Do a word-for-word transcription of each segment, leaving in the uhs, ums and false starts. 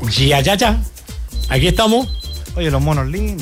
Ya, ya, ya. Aquí estamos. Oye, los monos lindos.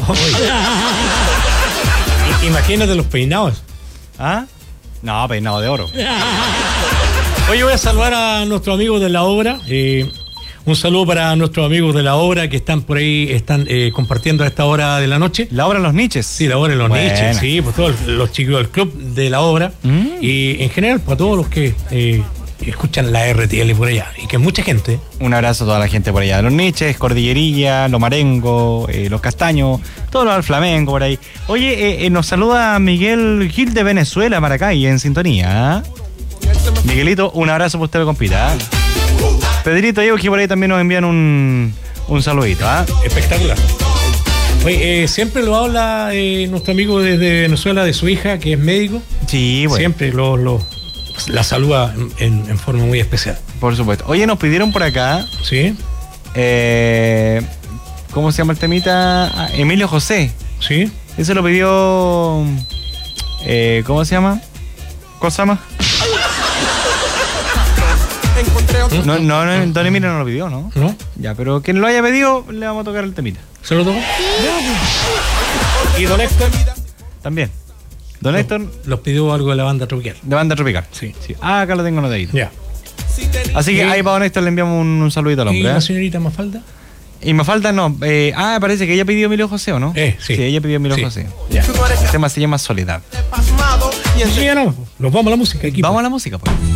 Imagínate los peinados. ¿Ah? No, peinado de oro. Oye, voy a saludar a nuestros amigos de la obra. Eh, un saludo para nuestros amigos de la obra que están por ahí, están eh, compartiendo a esta hora de la noche. ¿La obra en los niches? Sí, la obra en los Buena. niches, sí, pues todos los chicos del club de la obra. Mm. Y en general, para todos los que eh, escuchan la R T L por allá. Y que es mucha gente. Un abrazo a toda la gente por allá de los niches, Cordillerilla, Los Marengo, eh, Los Castaños, todos los del Flamenco por ahí. Oye, eh, eh, nos saluda Miguel Gil de Venezuela, Maracay, en sintonía. Miguelito, un abrazo para usted, compita. Pedrito y Eugi por ahí también nos envían un, un saludito. ¿eh? Espectacular. Oye, eh, siempre lo habla eh, nuestro amigo desde Venezuela de su hija, que es médico. Sí, bueno. Siempre lo, lo, la saluda en, en forma muy especial. Por supuesto. Oye, nos pidieron por acá. Sí. Eh, ¿Cómo se llama el temita? Ah, Emilio José. Sí. Ese lo pidió. Eh, ¿Cómo se llama? ¿Cosama? No, no, no, don Emilio no lo pidió, ¿no? No. Ya, pero quien lo haya pedido, le vamos a tocar el temita. ¿Se lo tocó? Sí. ¿Y don Héctor? También. Don Héctor. Los pidió algo de la banda tropical. De banda tropical. Sí. sí. Ah, acá lo tengo anotadito. Ya. Así que ahí para don Héctor le enviamos un, un saludito al hombre. ¿Y la ¿eh? señorita Mafalda? Y Mafalda no. Eh, ah, parece que ella pidió Emilio José, ¿o no? Eh, sí. Sí, ella pidió Emilio sí. José. Ya. El tema se llama Soledad. Sí, ya no. Nos vamos a la música. Equipo. Vamos a la música, pues.